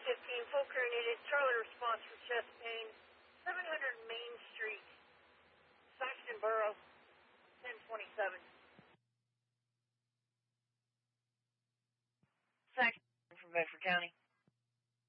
15, full crew needed. Charlie response for chest pain. 700 Main Street, Saxton Borough, 1027. Saxton from Bedford County.